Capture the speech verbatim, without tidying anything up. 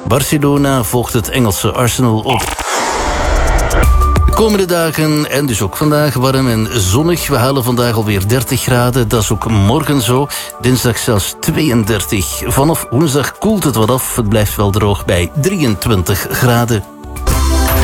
Barcelona volgt het Engelse Arsenal op. De komende dagen en dus ook vandaag warm en zonnig. We halen vandaag alweer dertig graden. Dat is ook morgen zo. Dinsdag zelfs tweeëndertig. Vanaf woensdag koelt het wat af. Het blijft wel droog bij drieëntwintig graden.